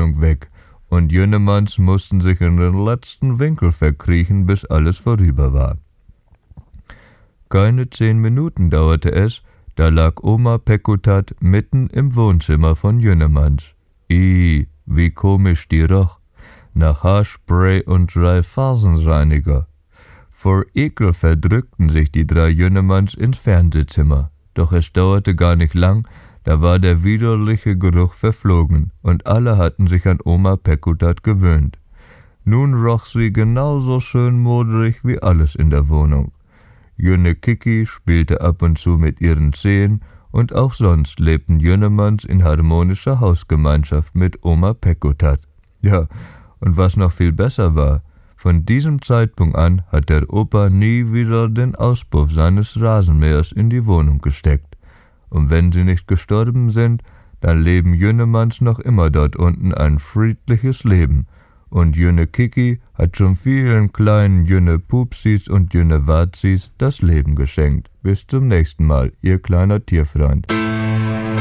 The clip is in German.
Wohnung weg, und Jünnemanns mussten sich in den letzten Winkel verkriechen, bis alles vorüber war. Keine 10 Minuten dauerte es, da lag Oma Peckutat mitten im Wohnzimmer von Jünnemanns. Wie komisch die roch, nach Haarspray und 3 Phasenreiniger. Vor Ekel verdrückten sich die 3 Jünnemanns ins Fernsehzimmer. Doch es dauerte gar nicht lang, da war der widerliche Geruch verflogen, und alle hatten sich an Oma Peckutat gewöhnt. Nun roch sie genauso schön modrig wie alles in der Wohnung. Jünne Kiki spielte ab und zu mit ihren Zehen, und auch sonst lebten Jünnemanns in harmonischer Hausgemeinschaft mit Oma Peckutat. Ja, und was noch viel besser war, von diesem Zeitpunkt an hat der Opa nie wieder den Auspuff seines Rasenmähers in die Wohnung gesteckt. Und wenn sie nicht gestorben sind, dann leben Jünnemanns noch immer dort unten ein friedliches Leben. Und Jünne Kiki hat schon vielen kleinen Jünne Pupsis und Jünne Watzis das Leben geschenkt. Bis zum nächsten Mal, ihr kleiner Tierfreund.